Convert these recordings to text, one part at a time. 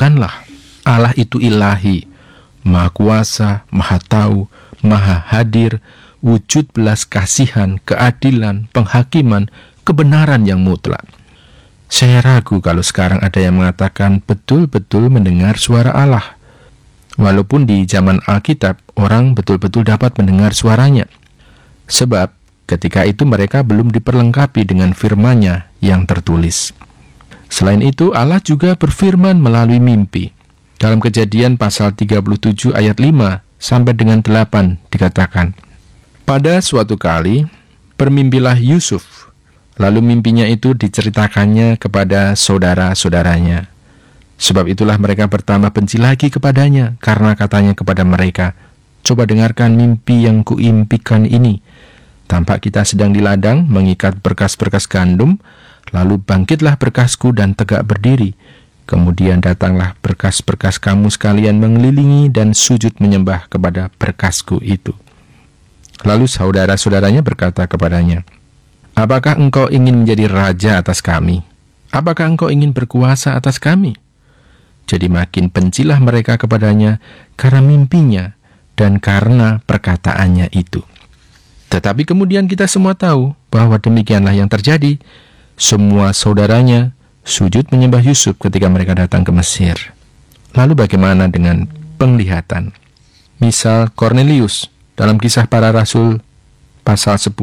Renungkanlah, Allah itu ilahi, Maha Kuasa, Maha Tahu, Maha Hadir, wujud belas kasihan, keadilan, penghakiman, kebenaran yang mutlak. Saya ragu kalau sekarang ada yang mengatakan betul-betul mendengar suara Allah. Walaupun di zaman Alkitab, orang betul-betul dapat mendengar suaranya. Sebab ketika itu mereka belum diperlengkapi dengan firman-Nya yang tertulis. Selain itu, Allah juga berfirman melalui mimpi. Dalam Kejadian pasal 37 ayat 5 sampai dengan 8 dikatakan, pada suatu kali, bermimpilah Yusuf. Lalu mimpinya itu diceritakannya kepada saudara-saudaranya. Sebab itulah mereka bertambah benci lagi kepadanya, karena katanya kepada mereka, coba dengarkan mimpi yang kuimpikan ini. Tampak kita sedang di ladang mengikat berkas-berkas gandum, lalu bangkitlah berkasku dan tegak berdiri. Kemudian datanglah berkas-berkas kamu sekalian mengelilingi dan sujud menyembah kepada berkasku itu. Lalu saudara-saudaranya berkata kepadanya, apakah engkau ingin menjadi raja atas kami? Apakah engkau ingin berkuasa atas kami? Jadi makin bencilah mereka kepadanya karena mimpinya dan karena perkataannya itu. Tetapi kemudian kita semua tahu bahwa demikianlah yang terjadi. Semua saudaranya sujud menyembah Yusuf ketika mereka datang ke Mesir. Lalu bagaimana dengan penglihatan? Misal Kornelius dalam Kisah Para Rasul pasal 10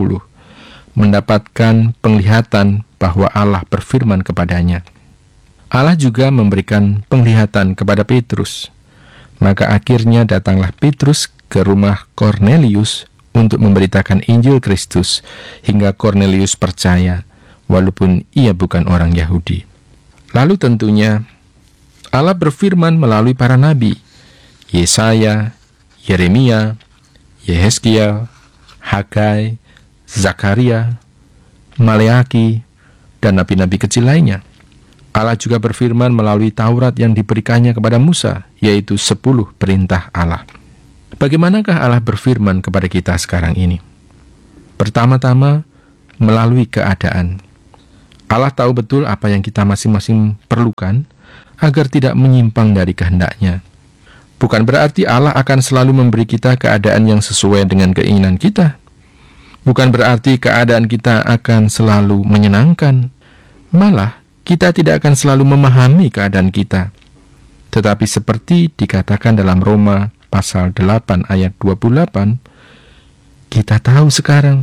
mendapatkan penglihatan bahwa Allah berfirman kepadanya. Allah juga memberikan penglihatan kepada Petrus. Maka akhirnya datanglah Petrus ke rumah Kornelius untuk memberitakan Injil Kristus hingga Kornelius percaya walaupun ia bukan orang Yahudi. Lalu tentunya Allah berfirman melalui para nabi, Yesaya, Yeremia, Yehezkiel, Hagai, Zakaria, Maleaki, dan nabi-nabi kecil lainnya. Allah juga berfirman melalui Taurat yang diberikannya kepada Musa, yaitu 10 perintah Allah. Bagaimanakah Allah berfirman kepada kita sekarang ini? Pertama-tama, melalui keadaan. Allah tahu betul apa yang kita masing-masing perlukan agar tidak menyimpang dari kehendak-Nya. Bukan berarti Allah akan selalu memberi kita keadaan yang sesuai dengan keinginan kita. Bukan berarti keadaan kita akan selalu menyenangkan. Malah, kita tidak akan selalu memahami keadaan kita. Tetapi seperti dikatakan dalam Roma pasal 8 ayat 28, kita tahu sekarang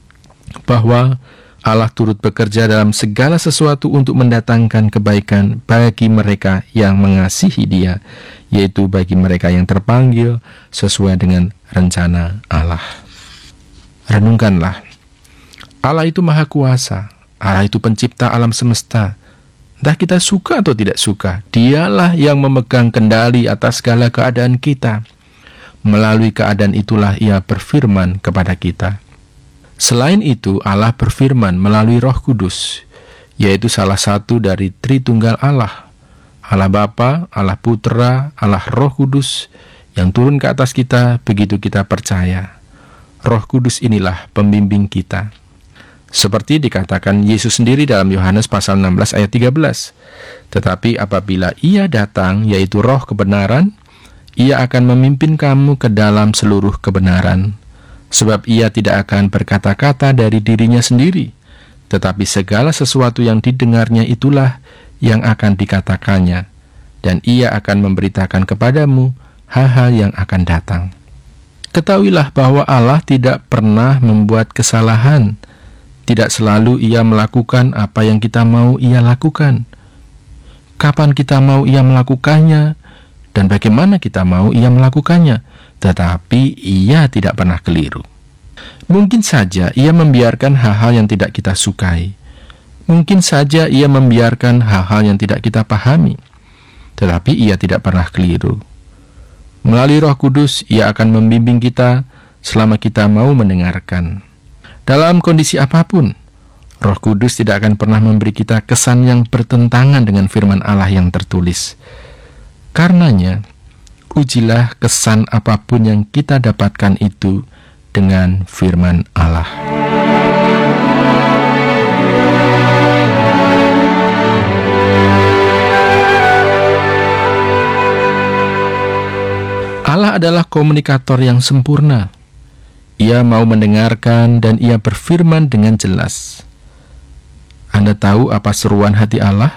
bahwa Allah turut bekerja dalam segala sesuatu untuk mendatangkan kebaikan bagi mereka yang mengasihi Dia, yaitu bagi mereka yang terpanggil sesuai dengan rencana Allah. Renungkanlah, Allah itu Maha Kuasa, Allah itu pencipta alam semesta. Entah kita suka atau tidak suka, Dialah yang memegang kendali atas segala keadaan kita. Melalui keadaan itulah Ia berfirman kepada kita. Selain itu, Allah berfirman melalui Roh Kudus, yaitu salah satu dari Tritunggal Allah, Allah Bapa, Allah Putra, Allah Roh Kudus, yang turun ke atas kita begitu kita percaya. Roh Kudus inilah pembimbing kita. Seperti dikatakan Yesus sendiri dalam Yohanes pasal 16 ayat 13. Tetapi apabila Ia datang, yaitu Roh kebenaran, Ia akan memimpin kamu ke dalam seluruh kebenaran. Sebab Ia tidak akan berkata-kata dari dirinya sendiri, tetapi segala sesuatu yang didengarnya itulah yang akan dikatakannya, dan Ia akan memberitakan kepadamu hal-hal yang akan datang. Ketahuilah bahwa Allah tidak pernah membuat kesalahan. Tidak selalu Ia melakukan apa yang kita mau Ia lakukan. Kapan kita mau Ia melakukannya, dan bagaimana kita mau Ia melakukannya, tetapi Ia tidak pernah keliru. Mungkin saja Ia membiarkan hal-hal yang tidak kita sukai. Mungkin saja Ia membiarkan hal-hal yang tidak kita pahami, tetapi Ia tidak pernah keliru. Melalui Roh Kudus, Ia akan membimbing kita selama kita mau mendengarkan. Dalam kondisi apapun, Roh Kudus tidak akan pernah memberi kita kesan yang bertentangan dengan firman Allah yang tertulis. Karenanya, ujilah kesan apapun yang kita dapatkan itu dengan firman Allah. Allah adalah komunikator yang sempurna. Ia mau mendengarkan dan Ia berfirman dengan jelas. Anda tahu apa seruan hati Allah?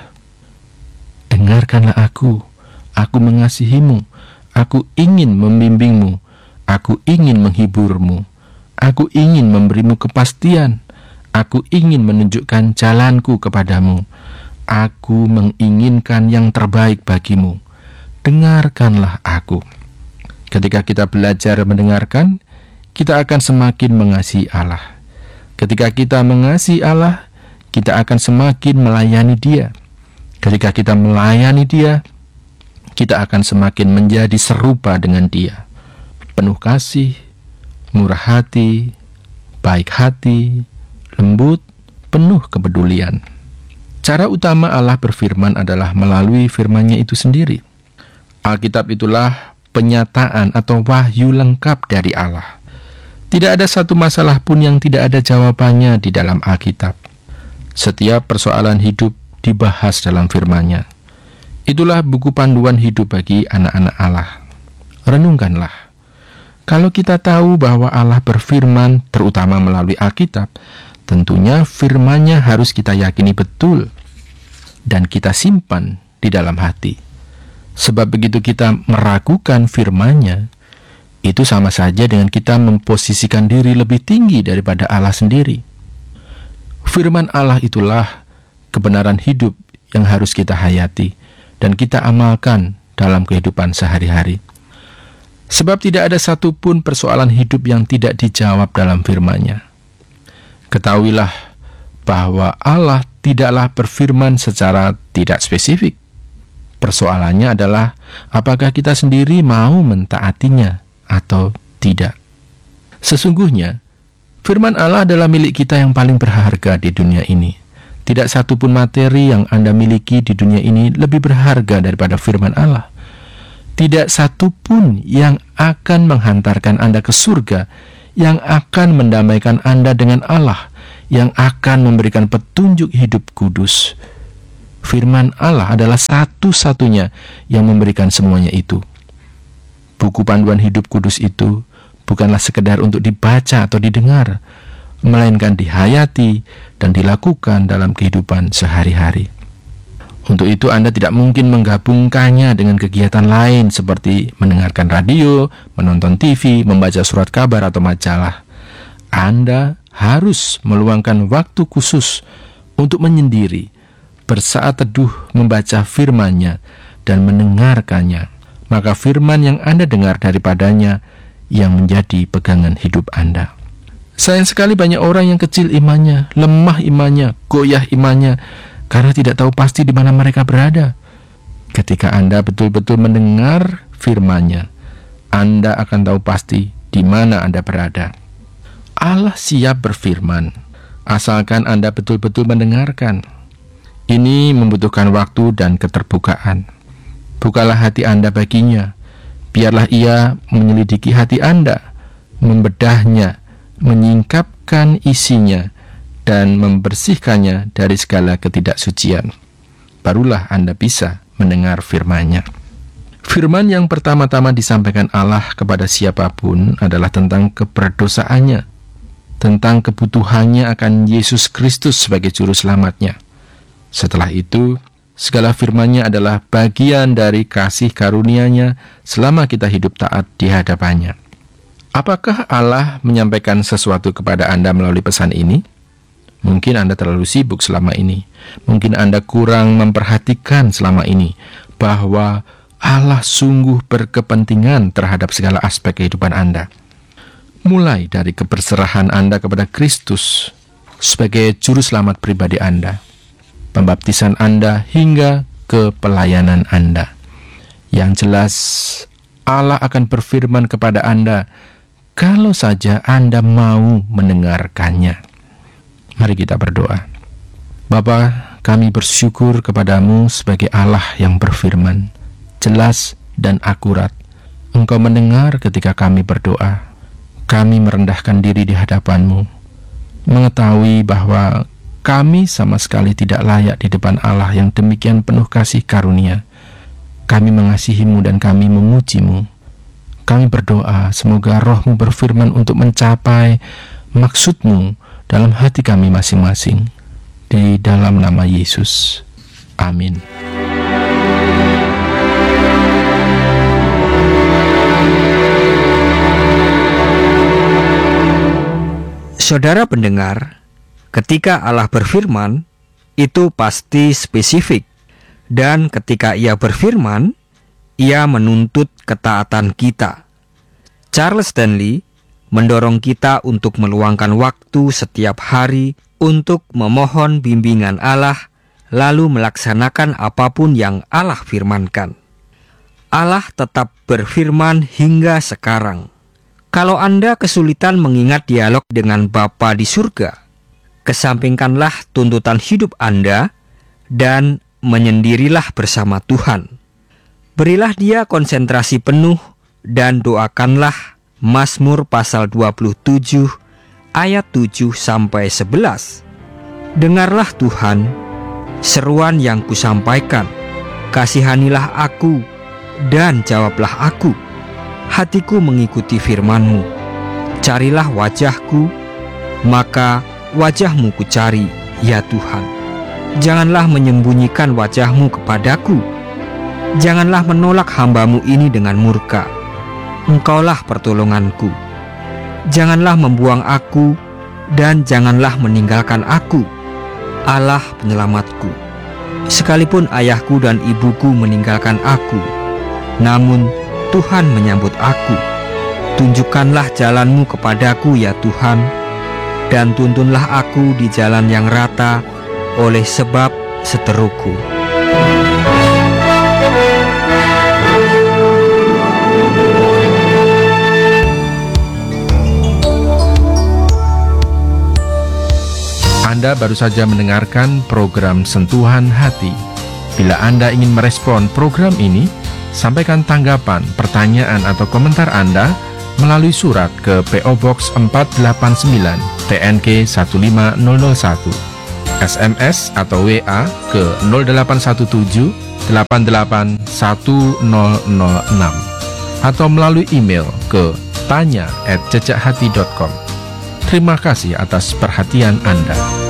Dengarkanlah aku mengasihimu, aku ingin membimbingmu, aku ingin menghiburmu, aku ingin memberimu kepastian, aku ingin menunjukkan jalanku kepadamu, aku menginginkan yang terbaik bagimu. Dengarkanlah aku. Ketika kita belajar mendengarkan, kita akan semakin mengasihi Allah. Ketika kita mengasihi Allah, kita akan semakin melayani Dia. Ketika kita melayani Dia, kita akan semakin menjadi serupa dengan Dia. Penuh kasih, murah hati, baik hati, lembut, penuh kepedulian. Cara utama Allah berfirman adalah melalui firman-Nya itu sendiri. Alkitab itulah penyataan atau wahyu lengkap dari Allah. Tidak ada satu masalah pun yang tidak ada jawabannya di dalam Alkitab. Setiap persoalan hidup dibahas dalam firman-Nya. Itulah buku panduan hidup bagi anak-anak Allah. Renungkanlah. Kalau kita tahu bahwa Allah berfirman, terutama melalui Alkitab, tentunya firman-Nya harus kita yakini betul dan kita simpan di dalam hati. Sebab begitu kita meragukan firman-Nya, itu sama saja dengan kita memposisikan diri lebih tinggi daripada Allah sendiri. Firman Allah itulah kebenaran hidup yang harus kita hayati dan kita amalkan dalam kehidupan sehari-hari. Sebab tidak ada satupun persoalan hidup yang tidak dijawab dalam firman-Nya. Ketahuilah bahwa Allah tidaklah berfirman secara tidak spesifik. Persoalannya adalah apakah kita sendiri mau mentaatinya atau tidak. Sesungguhnya, firman Allah adalah milik kita yang paling berharga di dunia ini. Tidak satupun materi yang Anda miliki di dunia ini lebih berharga daripada firman Allah. Tidak satupun yang akan menghantarkan Anda ke surga, yang akan mendamaikan Anda dengan Allah, yang akan memberikan petunjuk hidup kudus. Firman Allah adalah satu-satunya yang memberikan semuanya itu. Buku panduan hidup kudus itu bukanlah sekedar untuk dibaca atau didengar, melainkan dihayati dan dilakukan dalam kehidupan sehari-hari. Untuk itu Anda tidak mungkin menggabungkannya dengan kegiatan lain seperti mendengarkan radio, menonton TV, membaca surat kabar atau majalah. Anda harus meluangkan waktu khusus untuk menyendiri, bersaat teduh membaca firman-Nya dan mendengarkannya. Maka firman yang Anda dengar daripadanya yang menjadi pegangan hidup Anda. Sayang sekali banyak orang yang kecil imannya, lemah imannya, goyah imannya, karena tidak tahu pasti di mana mereka berada. Ketika Anda betul-betul mendengar firman-Nya, Anda akan tahu pasti di mana Anda berada. Allah siap berfirman, asalkan Anda betul-betul mendengarkan. Ini membutuhkan waktu dan keterbukaan. Bukalah hati Anda baginya. Biarlah Ia menyelidiki hati Anda, membedahnya, menyingkapkan isinya, dan membersihkannya dari segala ketidaksucian. Barulah Anda bisa mendengar firman-Nya. Firman yang pertama-tama disampaikan Allah kepada siapapun adalah tentang keberdosaannya, tentang kebutuhannya akan Yesus Kristus sebagai juru selamatnya. Setelah itu, segala firman-Nya adalah bagian dari kasih karunia-Nya selama kita hidup taat di hadapan-Nya. Apakah Allah menyampaikan sesuatu kepada Anda melalui pesan ini? Mungkin Anda terlalu sibuk selama ini. Mungkin Anda kurang memperhatikan selama ini bahwa Allah sungguh berkepentingan terhadap segala aspek kehidupan Anda. Mulai dari keberserahan Anda kepada Kristus sebagai juru selamat pribadi Anda, pembaptisan Anda hingga ke pelayanan Anda. Yang jelas, Allah akan berfirman kepada Anda kalau saja Anda mau mendengarkannya. Mari kita berdoa. Bapa, kami bersyukur kepadamu sebagai Allah yang berfirman, jelas dan akurat. Engkau mendengar ketika kami berdoa. Kami merendahkan diri di hadapan-Mu, mengetahui bahwa kami sama sekali tidak layak di depan Allah yang demikian penuh kasih karunia. Kami mengasihi-Mu dan kami memuji-Mu. Kami berdoa semoga Roh-Mu berfirman untuk mencapai maksud-Mu dalam hati kami masing-masing. Di dalam nama Yesus. Amin. Saudara pendengar, ketika Allah berfirman, itu pasti spesifik. Dan ketika Ia berfirman, Ia menuntut ketaatan kita. Charles Stanley mendorong kita untuk meluangkan waktu setiap hari untuk memohon bimbingan Allah, lalu melaksanakan apapun yang Allah firmankan. Allah tetap berfirman hingga sekarang. Kalau Anda kesulitan mengingat dialog dengan Bapa di surga, kesampingkanlah tuntutan hidup Anda dan menyendirilah bersama Tuhan. Berilah Dia konsentrasi penuh dan doakanlah Mazmur pasal 27 ayat 7-11. Dengarlah Tuhan, seruan yang kusampaikan, kasihanilah aku dan jawablah aku. Hatiku mengikuti firman-Mu. Carilah wajah-Ku, maka wajah-Mu kucari, ya Tuhan. Janganlah menyembunyikan wajah-Mu kepadaku. Janganlah menolak hamba-Mu ini dengan murka. Engkaulah pertolonganku. Janganlah membuang aku, dan janganlah meninggalkan aku, Allah penyelamatku. Sekalipun ayahku dan ibuku meninggalkan aku, namun Tuhan menyambut aku. Tunjukkanlah jalan-Mu kepadaku, ya Tuhan, dan tuntunlah aku di jalan yang rata oleh sebab seteruku. Anda baru saja mendengarkan program Sentuhan Hati. Bila Anda ingin merespon program ini, sampaikan tanggapan, pertanyaan, atau komentar Anda melalui surat ke PO Box 489 TNK 15001, SMS atau WA ke 0817 88 1006, atau melalui email ke tanya@jejakhati.com. Terima kasih atas perhatian Anda.